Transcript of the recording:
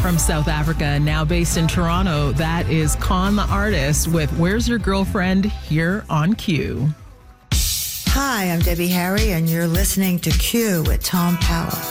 From South Africa, now based in Toronto, that is Con the Artist with Where's Your Girlfriend here on Q. Hi, I'm Debbie Harry, and you're listening to Q with Tom Powell.